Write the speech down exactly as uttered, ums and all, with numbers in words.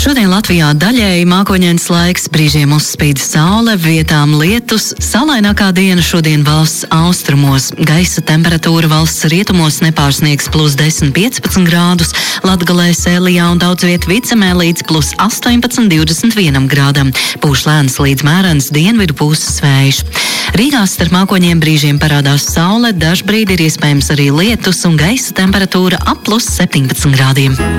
Šodien Latvijā daļēji mākoņains laiks, brīžiem uzspīd saule, vietām lietus. Saulainākā diena šodien valsts austrumos. Gaisa temperatūra valsts rietumos nepārsniegs plus desmit piecpadsmit grādus, Latgalē, Sēlijā un daudz viet Vicemē līdz plus astoņpadsmit divdesmit vienam grādam. Pūš lēns līdz mērens dienvidu puses vējš. Rīgā starp mākoņiem brīžiem parādās saule, dažbrīd ir iespējams arī lietus un gaisa temperatūra ap plus septiņpadsmit grādiem.